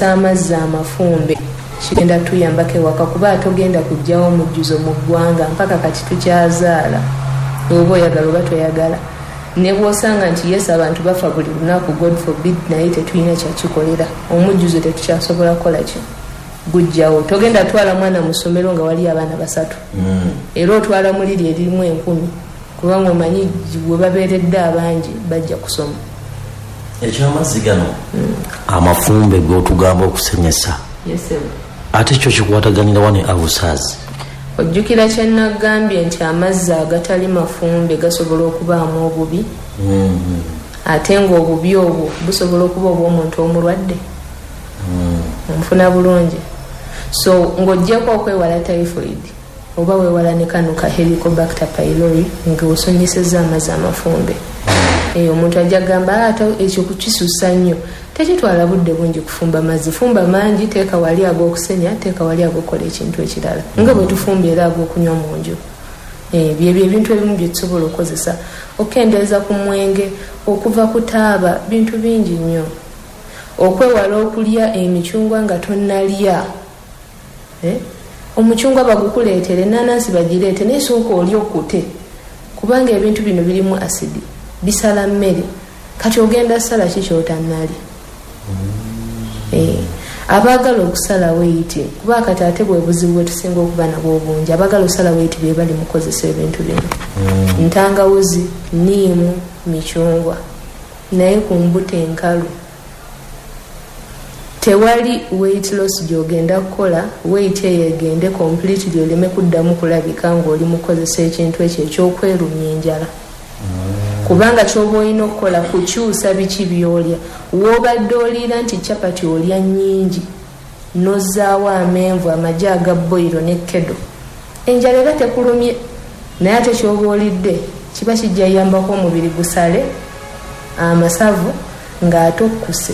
okusomesa amazzi amafumbe kigenda tuyambako ewaka kuba togenda kujjawo omujjuzo mu ggwanga mpaka kati tukyazaala oba oyagala oba toyagala ne bw'osanga nti yes abantu bafa buli lunaku god forbid naye tetulina kyakikolera omujjuzo tetukyasobola kukola ki gujjawo togenda twala mwana mu ssomero nga wali abaana 3 era otwala mu liri eririmu 10 kubanga omanyi bwe babeeredde abangi bajja kusoma ekyamazzi gano amafumbe g'otugamba okusenyesa ate kyo kikwataganira wano abusaazi ojjukira kyenagambye nti amazzi agatali mafumbe gasobola okubaamu obubi ate ng'obubi obwo busobola okuba obw'omuntu omulwadde onfuna bulungi so ng'ojjako okwewala typhoid oba weewala ne kano ka helicobacter pylori ng'osonyesezza amazzi amafumbe eyo omuntu ajja gamba ate ekyo kukisusa nnyo tekitwala budde bungi kufumba mazzi fumba mangi teeka wali ag'okusenya teeka wali ag'okola ekintu ekirala nga bwe tufumba era ag'okunywa mu nju byebyo ebintu ebimu bye tusobola okukozesa okendeeza ku mwenge okuva ku taaba bintu bingi nnyo okwewala okulya emicungwa nga tonnalya omucungwa bagukuleetere enanansi bagireete naye sooka oli okute kubanga ebintu bino birimu asidi bisala mmere kati ogenda sala kikyotannali abaagala okusala weiti kuba kati ate bwe buzibu bwe tusinga okuba nabwo obungi abaagala okusala weiti be bali mukozesa ebintu bino ntangawuzi niimu micungwa naye ku mbuto enkalu tewali weight loss gy'ogenda kukola weight eyo egende completely oleme kuddamu kulabika ng'oli mukozesa ekintu ekyo ekyokwerumya enjala kubanga kyoba olina okukola kukyusa biki byolya wobadde oliira nti capati olya nnyingi nozzaawo amenvu amagi aga boiro ne kedo enjala era tekulumye naye ate kyoba olidde kiba kijja yambako omubiri gusale amasavu ng'ate okkuse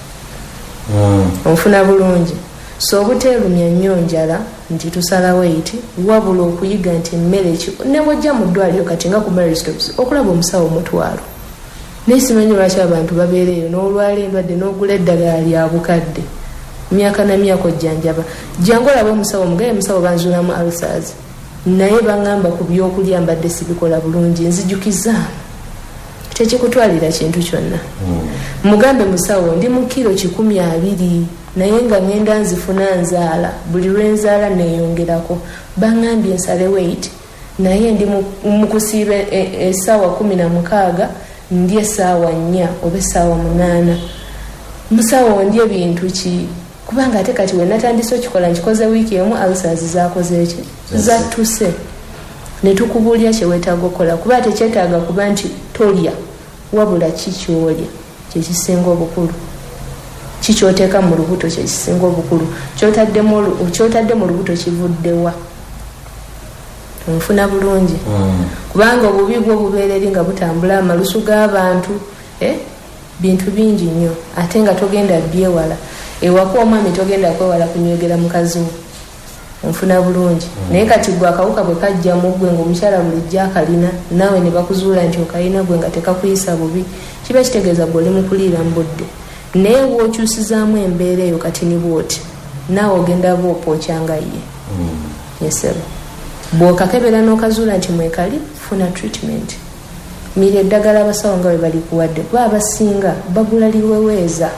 onfuna bulungi so obuteerumya nnyo njala nti tusala weight wabula okuyiga nti emmere ne bwojja mu ddwaliro kati nga ku maristops okulaba omusawo omutwalo naye simanyi lwaki abantu babeereeyo n'olwala endwadde n'ogula eddagala lya bukadde myaka na myaka ojjanjaba jangu olaba omusawo omugaye musawo banzuulamu ulcers naye baŋŋamba ku byokulya mbadde sibikola bulungi nzijukizaamu tekikutwalira kintu kyonna mugambe musawo ndi mu kilo 120 naye nga ngenda nzifuna nzaala buli lwenzaala neeyongerako baŋŋambye nsale weight naye ndi mu kusiiba essaawa 16 ndi essaawa 4 oba essaawa 8 musawo ndi ebintu ki kubanga ate kati wenatandise okikola nkikoze wiiki emu ulcers zakoze eki zattuse ne tukubulya kyeweetaaga okukola kuba tekyetaaga kuba nti tolya wabula kikyolya kyekisinga obukulu kikyoteeka mu lubuto kyekisinga obukulu kyotadde mu lubuto kivuddewa onfuna bulungi kubanga obubi bwo bubeera eri nga butambula amalusu g'abantu bintu bingi nnyo ate nga togenda byewala ewaka omwami togenda kwewala kunywegera mukazi wo onfuna bulungi naye kati gwe akawuka bwe kajja mu ggwe ng'omukyala bulijjo akalina naawe ne bakuzuula nti okalina gwe nga tekakuyisa bubi kiba kitegeeza gwe oli mu kuliira mu budde naye bw'okyusizaamu embeera eyo kati ni bwoti naawe ogenda bw'opookyanga ye yesebo bw'okakebera n'okazuula nti mwekali funa treatment mira eddagala abasawo nga bwe bali kuwadde kuba abasinga bagula liweweeza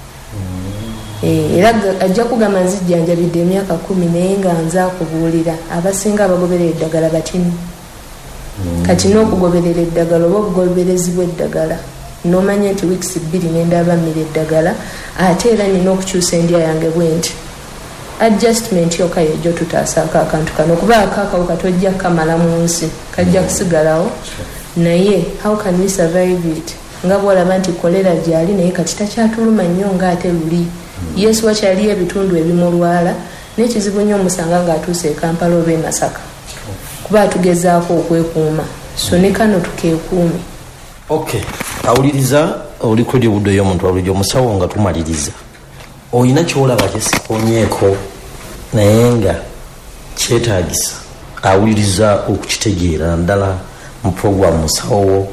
era ajja kugamba nzijjanjabidde emyaka 10 naye nga nze akubuulira abasinga abagoberera eddagala batini kati n'okugoberera eddagala oba obugoberezi bw'eddagala n'omanya nti wiikisi 2 nendaba mmira eddagala ate era nina okukyusa endya yange bwe nti adjustment yokka yejjo tutaasaako akantu kano kuba akakawuka tojja kukamala mu nsi kajja kusigalawo naye how can we survive it nga bwolaba nti kolera gyali naye kati takyatuluma nnyo ng'ate luli yesu wakyaliyo ebitundu ebimulwala n'ekizibu nnyo omusanga ng'atuuse e Kampala oba e Masaka kuba atugezaako okwekuuma so ne kano tukeekuume. Okay, awuliriza oliko eri budde y'omuntu awuliriza omusawo nga tumaliriza oyina kyolaba kyesikonyeeko naye nga kyetaagisa awuliriza okukitegeera ndala mu programu musawo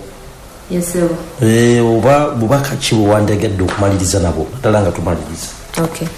yesebo oba bubaka ki bwe wandegedde okumaliriza nabo ddala nga tumaliriza. Okay.